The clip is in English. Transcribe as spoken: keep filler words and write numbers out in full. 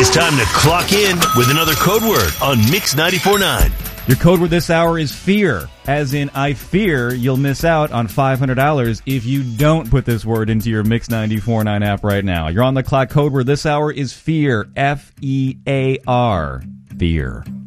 It's time to clock in with another code word on Mix ninety-four point nine. Your code word this hour is fear, as in I fear you'll miss out on five hundred dollars if you don't put this word into your Mix ninety-four point nine app right now. You're on the clock. Code word this hour is fear, F E A R, fear.